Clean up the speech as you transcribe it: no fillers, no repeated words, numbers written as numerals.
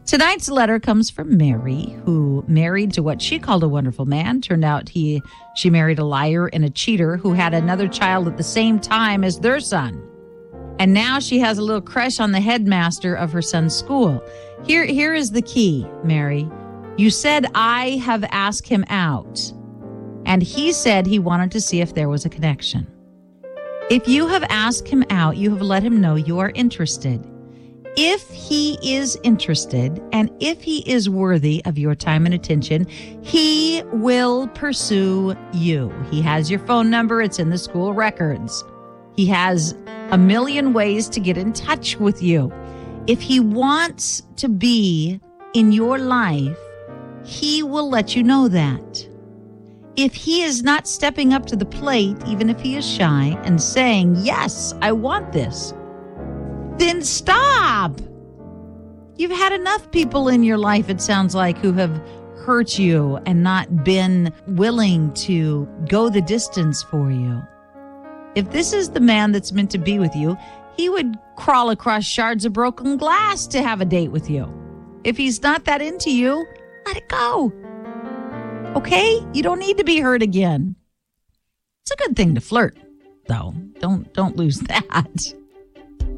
Tonight's letter comes from Mary, who married to what she called a wonderful man. Turned out she married a liar and a cheater who had another child at the same time as their son. And now she has a little crush on the headmaster of her son's school. Here is the key, Mary. You said I have asked him out, and he said he wanted to see if there was a connection. If you have asked him out, you have let him know you are interested. If he is interested and if he is worthy of your time and attention, he will pursue you. He has your phone number. It's in the school records. He has a million ways to get in touch with you. If he wants to be in your life, he will let you know that. If he is not stepping up to the plate, even if he is shy, and saying, yes, I want this, then stop. You've had enough people in your life, it sounds like, who have hurt you and not been willing to go the distance for you. If this is the man that's meant to be with you, he would crawl across shards of broken glass to have a date with you. If he's not that into you, let it go. Okay? You don't need to be hurt again. It's a good thing to flirt, though. Don't lose that.